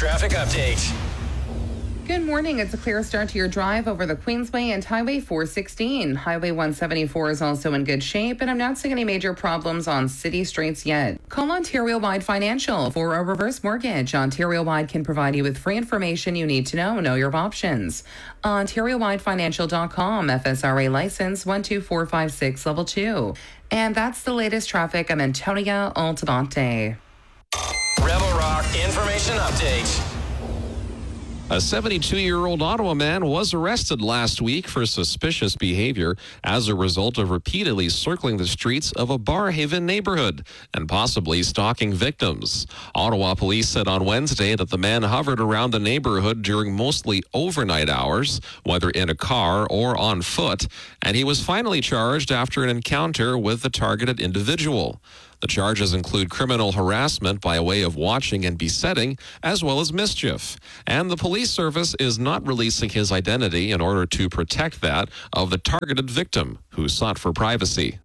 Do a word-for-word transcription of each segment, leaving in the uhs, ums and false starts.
traffic update. Good morning. It's a clear start to your drive over the Queensway and Highway four sixteen. Highway one seventy-four is also in good shape, and I'm not seeing any major problems on city streets yet. Call Ontario Wide Financial for a reverse mortgage. Ontario Wide can provide you with free information you need to know. Know your options. Ontario Wide Financial dot com, F S R A license one two four five six, level two. And that's the latest traffic. I'm Antonia Altamonte. Rebel Rock Information Update. A seventy-two-year-old Ottawa man was arrested last week for suspicious behavior as a result of repeatedly circling the streets of a Barrhaven neighborhood and possibly stalking victims. Ottawa police said on Wednesday that the man hovered around the neighborhood during mostly overnight hours, whether in a car or on foot, and he was finally charged after an encounter with the targeted individual. The charges include criminal harassment by way of watching and besetting, as well as mischief. And the police service is not releasing his identity in order to protect that of the targeted victim, who sought for privacy.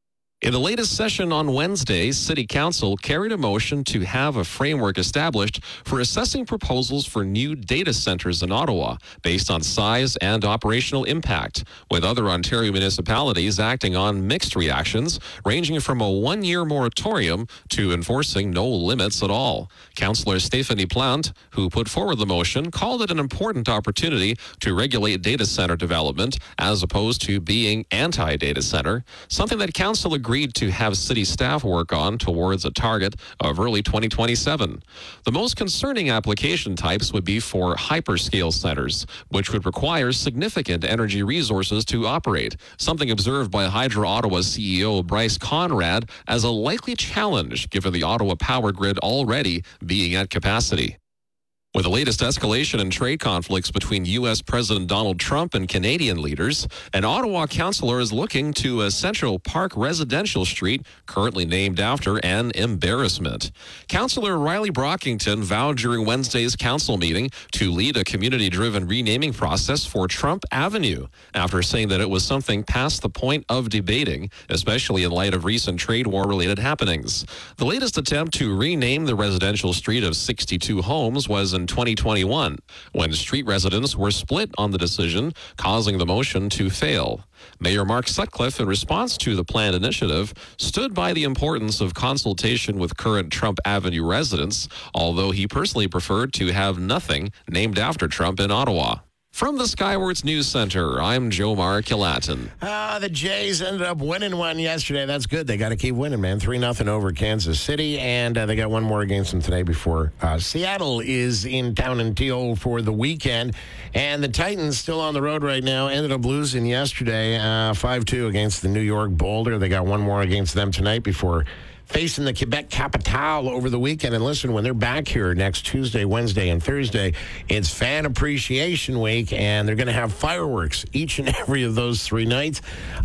In the latest session on Wednesday, City Council carried a motion to have a framework established for assessing proposals for new data centers in Ottawa based on size and operational impact, with other Ontario municipalities acting on mixed reactions, ranging from a one-year moratorium to enforcing no limits at all. Councillor Stephanie Plante, who put forward the motion, called it an important opportunity to regulate data center development as opposed to being anti-data center, something that Council agreed agreed to have city staff work on towards a target of early twenty twenty-seven. The most concerning application types would be for hyperscale centers, which would require significant energy resources to operate, something observed by Hydro Ottawa C E O Bryce Conrad as a likely challenge given the Ottawa power grid already being at capacity. With the latest escalation in trade conflicts between U S President Donald Trump and Canadian leaders, an Ottawa councillor is looking to a Central Park residential street currently named after an embarrassment. Councillor Riley Brockington vowed during Wednesday's council meeting to lead a community-driven renaming process for Trump Avenue after saying that it was something past the point of debating, especially in light of recent trade war-related happenings. The latest attempt to rename the residential street of sixty-two homes was in twenty twenty-one, when street residents were split on the decision, causing the motion to fail. Mayor Mark Sutcliffe, in response to the planned initiative, stood by the importance of consultation with current Trump Avenue residents, although he personally preferred to have nothing named after Trump in Ottawa. From the Skywards News Center, I'm Jomar Kilatin. Uh, the Jays ended up winning one yesterday. That's good. They got to keep winning, man. three nothing over Kansas City, and uh, they got one more against them today before uh, Seattle is in town in T O for the weekend. And the Titans still on the road right now. Ended up losing yesterday uh, five two against the New York Boulder. They got one more against them tonight before facing the Quebec Capitale over the weekend. And listen, when they're back here next Tuesday, Wednesday, and Thursday, it's Fan Appreciation Week, and they're going to have fireworks each and every of those three nights,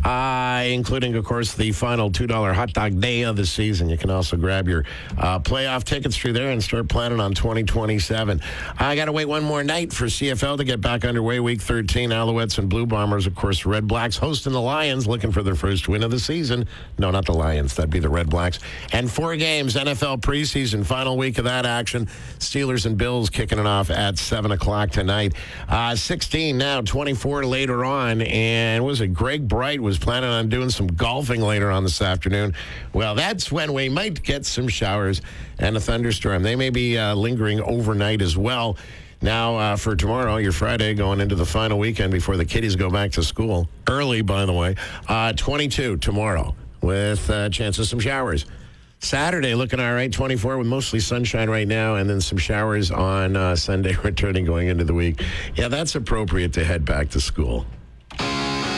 uh, including, of course, the final two dollar hot dog day of the season. You can also grab your uh, playoff tickets through there and start planning on twenty twenty-seven. I got to wait one more night for C F L to get back underway. Week thirteen, Alouettes and Blue Bombers, of course, Red Blacks hosting the Lions, looking for their first win of the season. No, not the Lions. That'd be the Red Blacks. And four games, N F L preseason, final week of that action. Steelers and Bills kicking it off at seven o'clock tonight. Uh, sixteen now, twenty-four later on. And was it Greg Bright was planning on doing some golfing later on this afternoon? Well, that's when we might get some showers and a thunderstorm. They may be uh, lingering overnight as well. Now, uh, for tomorrow, your Friday, going into the final weekend before the kiddies go back to school. Early, by the way. Uh, twenty-two tomorrow with a uh, chance of some showers. Saturday looking all right, twenty-four with mostly sunshine right now, and then some showers on uh, Sunday, returning going into the week. Yeah, that's appropriate to head back to school.